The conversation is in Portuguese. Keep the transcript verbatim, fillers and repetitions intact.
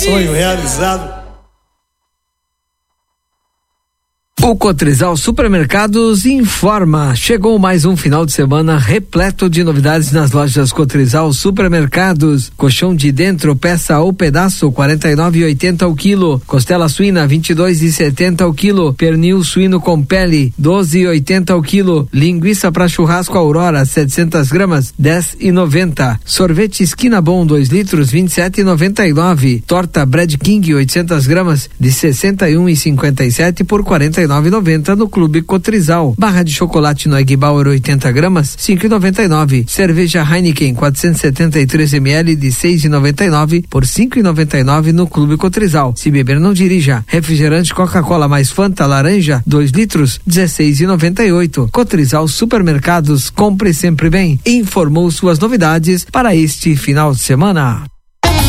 Sonho realizado. O Cotrizal Supermercados informa, chegou mais um final de semana repleto de novidades nas lojas Cotrizal Supermercados. Colchão de dentro, peça ou pedaço, quarenta e nove e oitenta o quilo. Costela suína, vinte e dois e setenta o quilo. Pernil suíno com pele, doze e oitenta o quilo. Linguiça para churrasco Aurora, setecentas gramas, dez e noventa. Sorvete Esquina Bom, dois litros, vinte e sete e noventa e nove. Torta Bread King, oitocentas gramas, de sessenta e um e cinquenta e sete por quarenta e nove e noventa no Clube Cotrizal. Barra de chocolate no Egg Bauer oitenta gramas, cinco e noventa e nove. Cerveja Heineken quatrocentos e setenta e três mililitros de seis e noventa e nove por cinco e noventa e nove no Clube Cotrizal. Se beber, não dirija. Refrigerante Coca-Cola mais Fanta laranja, dois litros, dezesseis e noventa e oito. Cotrizal Supermercados, compre sempre bem. Informou suas novidades para este final de semana.